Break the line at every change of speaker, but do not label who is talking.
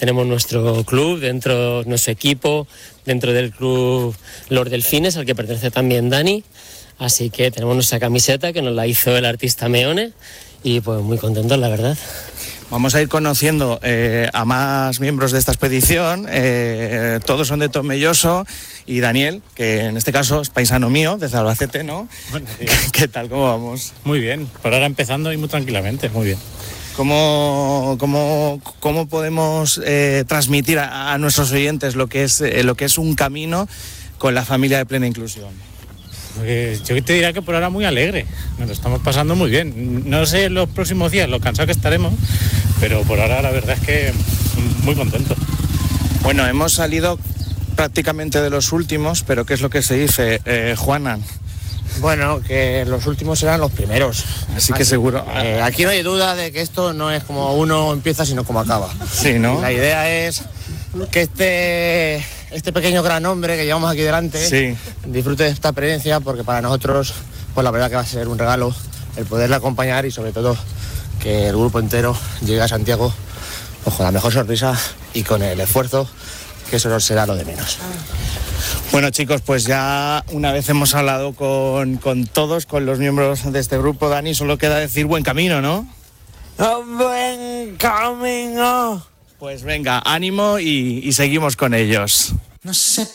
tenemos nuestro club, nuestro equipo, dentro del club Los Delfines, al que pertenece también Dani. Así que tenemos nuestra camiseta que nos la hizo el artista Meone y pues muy contentos, la verdad.
Vamos a ir conociendo a más miembros de esta expedición. Todos son de Tomelloso y Daniel, que en este caso es paisano mío, desde Albacete, ¿no?
Bueno, sí.
¿Qué tal? ¿Cómo vamos?
Muy bien, por ahora empezando y muy tranquilamente, muy bien.
¿Cómo podemos transmitir a nuestros oyentes lo que es un camino con la familia de Plena Inclusión?
Pues yo te diría que por ahora muy alegre, nos lo estamos pasando muy bien. No sé en los próximos días lo cansado que estaremos, pero por ahora la verdad es que muy contento.
Bueno, hemos salido prácticamente de los últimos, pero ¿qué es lo que se dice, Juana?
Bueno, que los últimos serán los primeros.
Así que seguro.
Aquí no hay duda de que esto no es como uno empieza, sino como acaba.
Sí, ¿no?
La idea es que este pequeño gran hombre que llevamos aquí delante,
sí,
disfrute de esta experiencia, porque para nosotros, pues la verdad que va a ser un regalo el poderle acompañar y sobre todo que el grupo entero llegue a Santiago pues, con la mejor sonrisa y con el esfuerzo, que eso no será lo de menos.
Bueno, chicos, pues ya una vez hemos hablado con todos, con los miembros de este grupo, Dani, solo queda decir buen camino, ¿no?
¡Buen camino!
Pues venga, ánimo y seguimos con ellos.
No sé